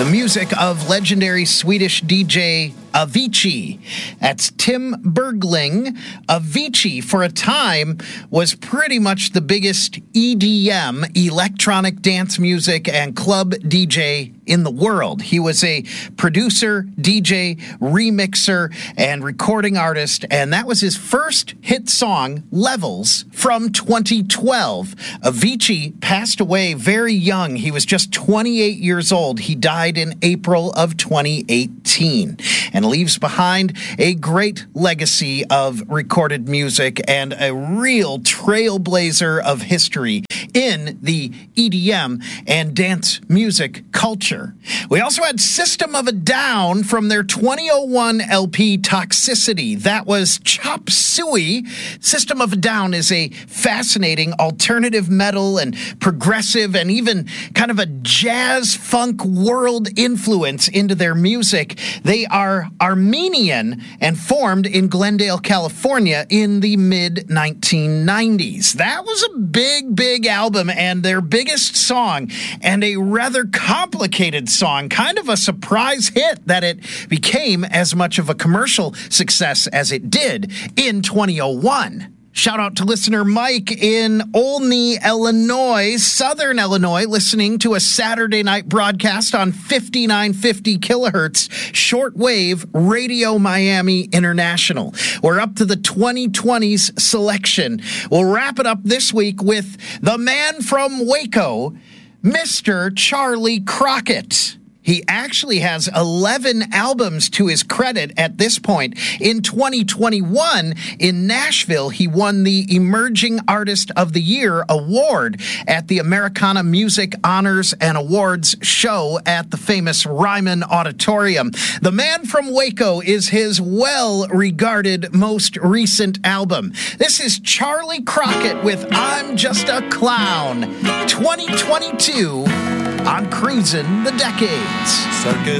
The music of legendary Swedish DJ Avicii. That's Tim Bergling. Avicii, for a time, was pretty much the biggest EDM, electronic dance music, and club DJ in the world. He was a producer, DJ, remixer, and recording artist, and that was his first hit song, Levels, from 2012. Avicii passed away very young. He was just 28 years old. He died in April of 2018 and leaves behind a great legacy of recorded music and a real trailblazer of history in the EDM and dance music culture. We also had System of a Down from their 2001 LP Toxicity. That was Chop Suey. System of a Down is a fascinating alternative metal and progressive and even kind of a jazz funk world influence into their music. They are Armenian and formed in Glendale, California in the mid-1990s. That was a big album and their biggest song, and a rather complicated song, kind of a surprise hit that it became as much of a commercial success as it did in 2001. Shout out to listener Mike in Olney, Illinois, Southern Illinois, listening to a Saturday night broadcast on 5950 kilohertz shortwave Radio Miami International. We're up to the 2020s selection. We'll wrap it up this week with the man from Waco, Mr. Charlie Crockett. He actually has 11 albums to his credit at this point. In 2021, in Nashville, he won the Emerging Artist of the Year award at the Americana Music Honors and Awards show at the famous Ryman Auditorium. The Man from Waco is his well-regarded most recent album. This is Charlie Crockett with I'm Just a Clown, 2022 on Cruisin' the Decades. Circus